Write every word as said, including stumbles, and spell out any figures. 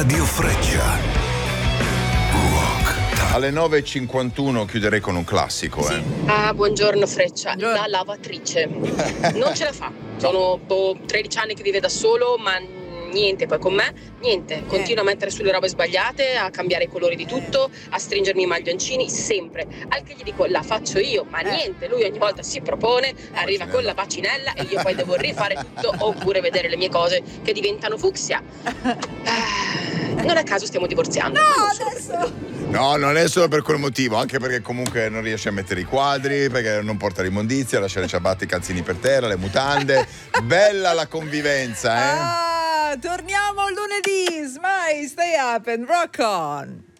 Radio Freccia. Rock. Alle nove e cinquantuno chiuderei con un classico. Sì. Eh. Ah, buongiorno Freccia, Buongiorno. la lavatrice. Non ce la fa. Sono boh, tredici anni che vive da solo, ma niente, poi con me, niente. Continua a mettere sulle robe sbagliate, a cambiare i colori di tutto, a stringermi i maglioncini, sempre. Al che gli dico, la faccio io, ma niente. Lui ogni volta si propone, arriva con la bacinella e io poi devo rifare tutto, oppure vedere le mie cose che diventano fucsia. Ah, non a caso stiamo divorziando. No, Non solo per adesso. quello. No, non è solo per quel motivo, anche perché comunque non riesce a mettere i quadri, perché non porta l'immondizia, lascia le ciabatte, i calzini per terra, le mutande. Bella la convivenza, eh? Ah, torniamo lunedì. Smile, stay up and rock on.